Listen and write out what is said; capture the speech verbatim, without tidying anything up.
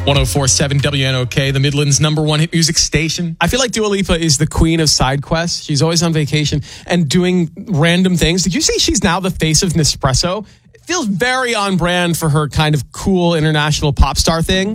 one oh four point seven W N O K, the Midlands' number one hit music station. I feel like Dua Lipa is the queen of side quests. She's always on vacation and doing random things. Did you see she's now the face of Nespresso? It feels very on brand for her kind of cool international pop star thing.